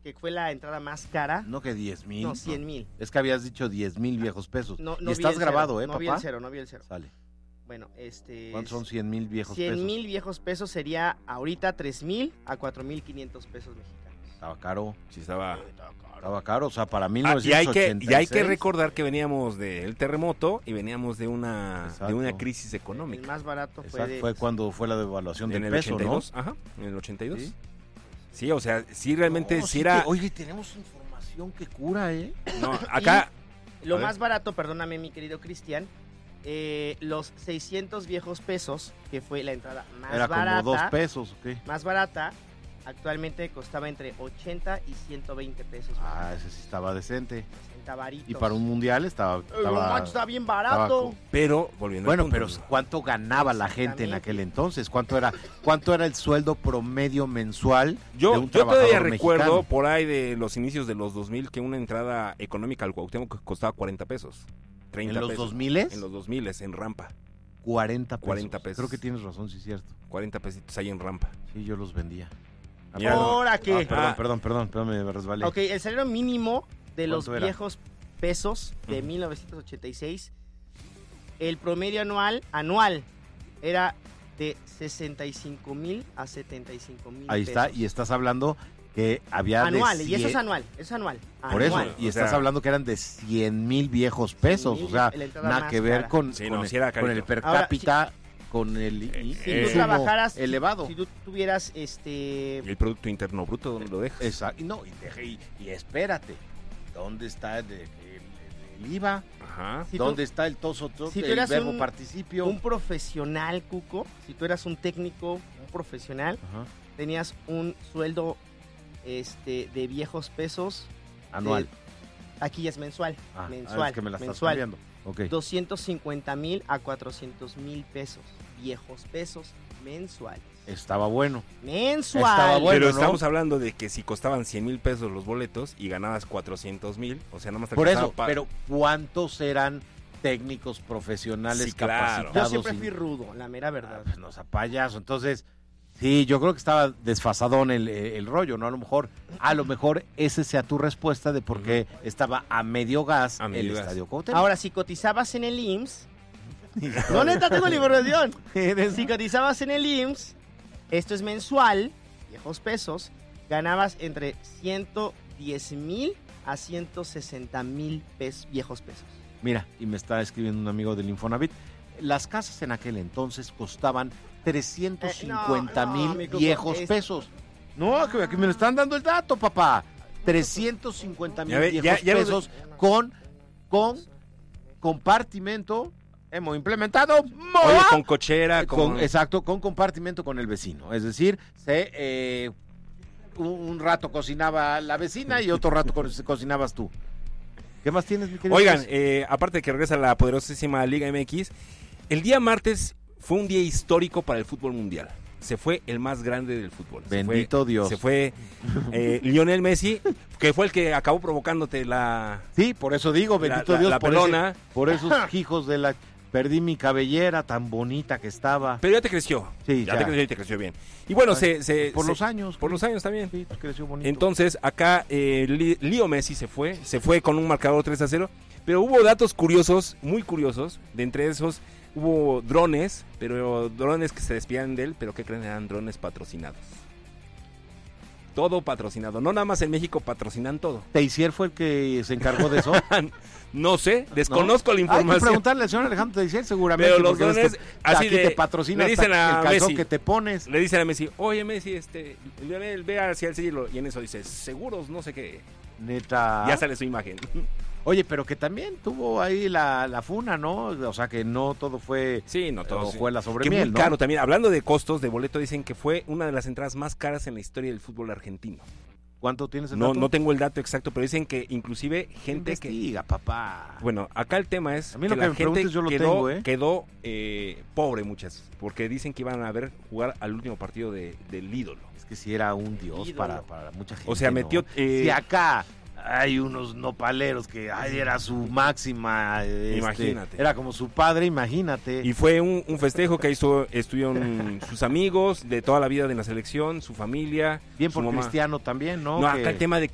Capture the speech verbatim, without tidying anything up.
que fue la entrada más cara. No, que diez mil. No, cien mil. Es que habías dicho diez mil viejos pesos. No, no y estás grabado, cero, ¿eh, no papá? No vi el cero, no vi el cero. Sale. Bueno, este... ¿Cuántos son cien mil viejos pesos? cien mil viejos pesos sería ahorita tres mil a cuatro mil quinientos pesos mexicanos. Estaba caro. Sí, estaba... Estaba caro, o sea, para mil Ah, novecientos y, hay ochenta y seis. que, y hay que recordar que veníamos del terremoto y veníamos de una, Exacto. de una crisis El económica. más barato fue Exacto, de... fue cuando fue la devaluación En del el peso, ochenta y dos, ¿no? ajá, en el ochenta y dos. Sí. Sí, o sea, sí realmente No, sí sí era... que- oye, tenemos información que cura, ¿eh? No, acá... Lo A ver. más barato, perdóname mi querido Cristian, eh, los seiscientos viejos pesos, que fue la entrada más Era barata. como dos pesos, ¿ok? Más barata, actualmente costaba entre ochenta y ciento veinte pesos. Ah, ese sí estaba decente. sesenta varitos. Y para un mundial estaba... Eh, estaba no manches, está bien estaba barato. co- Pero, volviendo Bueno, al punto, pero ¿cuánto ganaba la gente en Exactamente. aquel entonces? ¿Cuánto era cuánto era el sueldo promedio mensual Yo, de un yo trabajador todavía recuerdo mexicano? por ahí de los inicios de los dos mil que una entrada económica al Cuauhtémoc costaba cuarenta pesos. treinta ¿En los pesos. dos miles? En los dos mil, en rampa. cuarenta pesos. cuarenta pesos. Creo que tienes razón, sí es cierto. cuarenta pesitos ahí en rampa. Sí, yo los vendía. Ah, Mira, perdón. ¿Ahora qué? Ah, perdón, Ah. perdón, perdón, perdón, me resbalé. Ok, el salario mínimo de los ¿Cuánto era? viejos pesos de Ujú. mil novecientos ochenta y seis, el promedio anual, anual, era de sesenta y cinco mil a setenta y cinco mil Ahí está, y estás hablando que había de anual, y eso cien es anual, eso es anual. Por eso, anual. y O estás sea, hablando que eran de cien mil viejos pesos, mil, o sea, la entrada nada más que ver cara. con, Sí, con no, el, sí era con el carito. per Ahora, cápita, con el i- Eh, Si eh, tú insumo trabajaras, si- elevado. Si, tú tuvieras este El Producto Interno Bruto, ¿dónde lo dejas? Exacto. Y no, y, deje- y, y espérate, ¿dónde está el, el- el I V A? Ajá. si ¿Dónde tú- está el toso, toso, si tú el eras verbo un- participio? un profesional, Cuco, si tú eras un técnico, un profesional, Ajá. tenías un sueldo este de viejos pesos Anual. de- aquí ya es mensual, Ah, mensual, ah, es que me la estás mensual. cambiando. Ok. doscientos cincuenta mil a cuatrocientos mil pesos, viejos pesos mensuales. Estaba bueno. Mensual. Estaba bueno, Pero ¿no? estamos hablando de que si costaban cien mil pesos los boletos y ganabas cuatrocientos mil, o sea, nada más te Por alcanzaba eso, pa- pero ¿cuántos eran técnicos profesionales Sí, claro. capacitados? Yo siempre y- fui rudo, la mera Ah, verdad. pues no sea payaso. Entonces, sí, yo creo que estaba desfasadón el, el rollo, ¿no? A lo mejor, a lo mejor esa sea tu respuesta de por qué estaba a medio gas A medio el gas. Estadio Cuauhtémoc. Ahora, si cotizabas en el I M S S, no neta tengo la información. Eres- Si cotizabas en el I M S S, esto es mensual, viejos pesos, ganabas entre ciento diez mil a ciento sesenta mil pesos, viejos pesos. Mira, y me está escribiendo un amigo del Infonavit. Las casas en aquel entonces costaban trescientos cincuenta Eh, no, mil no, mi Cuco, viejos es- pesos. No, que aquí me lo están dando el dato, papá. trescientos cincuenta mil Ya ve, viejos ya- ya lo- pesos con, con compartimento. Hemos implementado Oye, MOA. con cochera, con... Con- exacto, con compartimento con el vecino. Es decir, se, eh, un, un rato cocinaba la vecina y otro rato co- cocinabas tú. ¿Qué más tienes, mi querido? Oigan, Luis? eh, aparte de que regresa la poderosísima Liga M X, el día martes fue un día histórico para el fútbol mundial. Se fue el más grande del fútbol. Se Bendito fue- Dios. Se fue eh, Lionel Messi, que fue el que acabó provocándote la... Sí, por eso digo, bendito la- Dios, la por, pelona. ese- por esos hijos de la... Perdí mi cabellera tan bonita que estaba. Pero ya te creció. Sí, ya, ya. te creció y te creció bien. Y bueno, se, se- Por se- los años. Por los años también. Sí, creció bonito. Entonces, acá eh, Li- Leo Messi se fue, se fue con un marcador tres a cero, pero hubo datos curiosos, muy curiosos, de entre esos hubo drones, pero drones que se despidían de él, pero que creen eran drones patrocinados. Todo patrocinado, no nada más en México patrocinan todo. Teisier fue el que se encargó de eso. No sé, desconozco la Hay que información. preguntarle al señor Alejandro Teisier seguramente. Pero los porque ves drones, que así aquí de- te patrocina le dicen hasta a el calzón Messi. que te pones. Le dicen a Messi, oye Messi, este, Lionel, ve hacia el cielo, y en eso dice, seguros, no sé qué, Neta. ya sale su imagen. Oye, pero que también tuvo ahí la, la funa, ¿no? O sea, que no todo fue Sí, no todo. o sí. fue la Que sobremiel, muy ¿no? caro también. Hablando de costos de boleto, dicen que fue una de las entradas más caras en la historia del fútbol argentino. ¿Cuánto tienes el No, dato? no tengo el dato exacto, pero dicen que inclusive gente que... Investiga, papá. Bueno, acá el tema es A mí lo que la me gente preguntes yo lo quedó, tengo, ¿eh? quedó eh, pobre muchas, porque dicen que iban a ver jugar al último partido de, del ídolo. Es que si era un dios Ídolo. para, para mucha gente. O sea, ¿no? metió... eh, Si acá hay unos nopaleros que ay, era su máxima. este, Imagínate. Era como su padre, imagínate. Y fue un, un festejo que hizo, estuvieron sus amigos de toda la vida de la selección, su familia, Bien su por mamá. Cristiano también, ¿no? No, Que- acá el tema de